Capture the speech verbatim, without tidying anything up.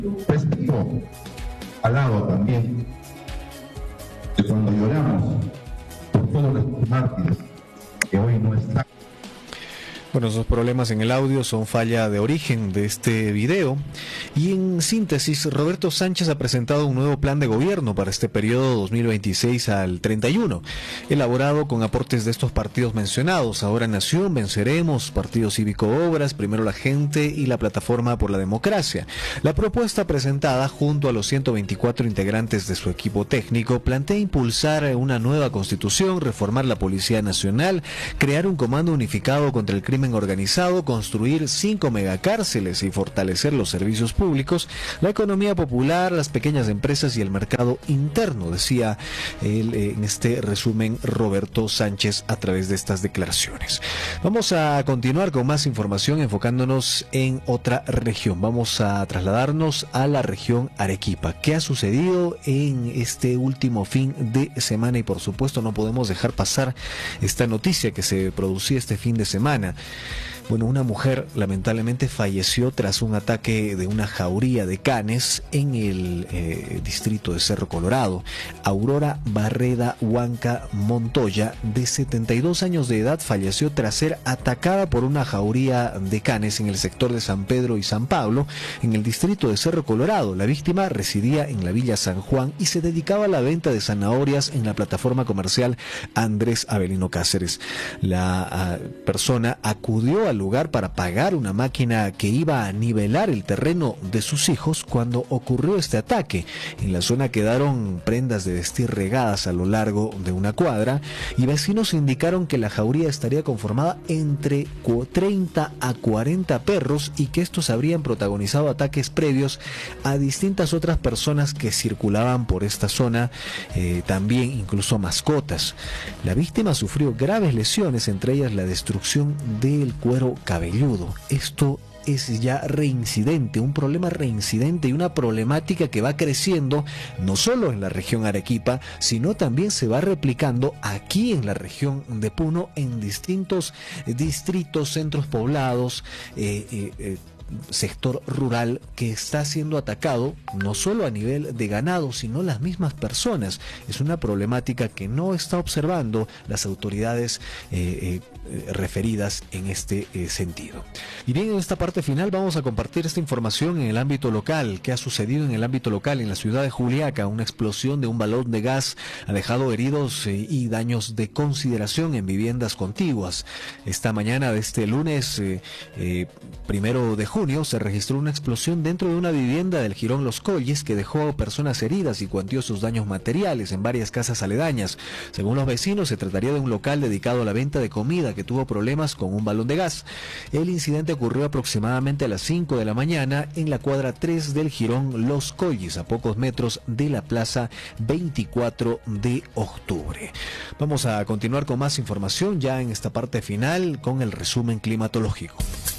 Respecto al lado también de cuando lloramos por todos los mártires que hoy no están. Bueno, esos problemas en el audio son falla de origen de este video. Y en síntesis, Roberto Sánchez ha presentado un nuevo plan de gobierno para este periodo dos mil veintiséis al treinta y uno, elaborado con aportes de estos partidos mencionados: Ahora Nación, Venceremos, Partido Cívico Obras, Primero la Gente y la Plataforma por la Democracia. La propuesta presentada junto a los ciento veinticuatro integrantes de su equipo técnico plantea impulsar una nueva constitución, reformar la Policía Nacional, crear un comando unificado contra el crimen organizado, construir cinco megacárceles y fortalecer los servicios públicos, la economía popular, las pequeñas empresas y el mercado interno, decía él en este resumen Roberto Sánchez a través de estas declaraciones. Vamos a continuar con más información enfocándonos en otra región. Vamos a trasladarnos a la región Arequipa. ¿Qué ha sucedido en este último fin de semana? Y por supuesto no podemos dejar pasar esta noticia que se producía este fin de semana. Bueno, una mujer lamentablemente falleció tras un ataque de una jauría de canes en el eh, distrito de Cerro Colorado. Aurora Barreda Huanca Montoya, de setenta y dos años de edad, falleció tras ser atacada por una jauría de canes en el sector de San Pedro y San Pablo, en el distrito de Cerro Colorado. La víctima residía en la Villa San Juan y se dedicaba a la venta de zanahorias en la plataforma comercial Andrés Avelino Cáceres. La uh, persona acudió al lugar para pagar una máquina que iba a nivelar el terreno de sus hijos cuando ocurrió este ataque. En la zona quedaron prendas de vestir regadas a lo largo de una cuadra y vecinos indicaron que la jauría estaría conformada entre treinta a cuarenta perros y que estos habrían protagonizado ataques previos a distintas otras personas que circulaban por esta zona, eh, también incluso mascotas. La víctima sufrió graves lesiones, entre ellas la destrucción del cuero cabelludo. Esto es ya reincidente, un problema reincidente y una problemática que va creciendo no solo en la región Arequipa, sino también se va replicando aquí en la región de Puno, en distintos distritos, centros poblados, eh, eh, eh, sector rural que está siendo atacado no solo a nivel de ganado, sino las mismas personas. Es una problemática que no está observando las autoridades eh, eh, referidas en este eh, sentido. Y bien, en esta parte final vamos a compartir esta información en el ámbito local. ¿Qué ha sucedido en el ámbito local? En la ciudad de Juliaca, una explosión de un balón de gas ha dejado heridos eh, y daños de consideración en viviendas contiguas. Esta mañana de este lunes eh, eh, primero de junio se registró una explosión dentro de una vivienda del Jirón Los Colles que dejó personas heridas y cuantiosos daños materiales en varias casas aledañas. Según los vecinos, se trataría de un local dedicado a la venta de comida que tuvo problemas con un balón de gas. El incidente ocurrió aproximadamente a las cinco de la mañana en la cuadra tres del Jirón Los Colles, a pocos metros de la plaza veinticuatro de octubre. Vamos a continuar con más información ya en esta parte final con el resumen climatológico.